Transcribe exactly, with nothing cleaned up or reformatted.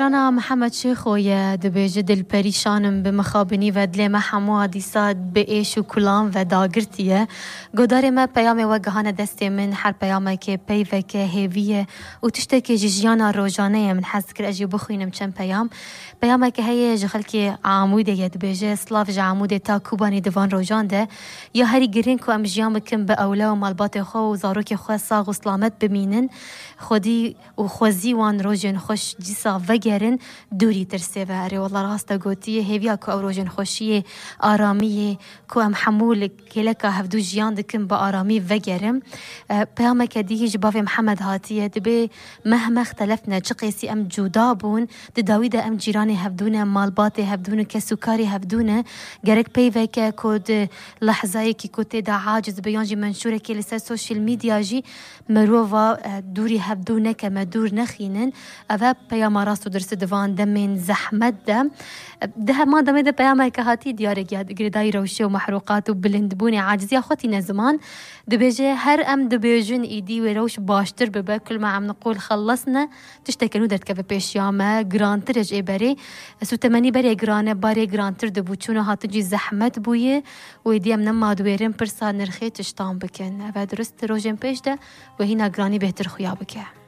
جرانا محمد شيخويا دبيجي دل پریشانم بمخابنی و دل ما حمو حدیثات بإيش و کلام و داگرتیه گدار ما پیام و گهان دست من هر پیامی که پیوه که هیویه و تشته که جیجیانا روزانه من حس کر اجی بخوینم چند پیام پیامی که هی جخل که عموده ید بيجي سلاف جا عموده تا کوبانی دوان روزانده یا هری گرین کو ام جیام بکن به اولا و مالبات خو و زاروک خو ساغ و سلامت بمینن خودی و خوزی وان روزن خوش جیسا وگرن دوری ترسه و اره والله راستا گوتیه هیویا که او روزن خوشیه آرامیه که ام حمول کلکا هفدو جیان دکن با آرامی وگرم پیامه که دیگه جباف محمد هاتیه دبی مهما اختلفنا چه قیسی ام جدا بون داوید ام جیرانی هفدونه مالبات هفدونه که سکاری هفدونه گرک پیوه که کود لحظه که کود دا عاجز بیانجی منشوره که لسه سوشیل میدیا جی مروفا دوری هفدونه که مدور نخینن اوه پیام راستو درست دوان دمین زحمت دم ده ما دمه ده پیامه که هاتی دیاره گید گردای روشه و محروقات و بلندبونی عاجزی اخواتی نزمان دبیجه هر ام دبیجن ایدی و روش باشتر ببه کل ما عم نقول خلصنا تشتكلوا درت كيف بيشيامه جرانتر اج بري سو تمني بري جرانه باري جرانتر دبوچونو هاتجي زحمت بويه ويدي من ما دويرن برسا نرخي تشتام بكن و درست روجن پیش ده و هینا جرانی بهتر خویا بکه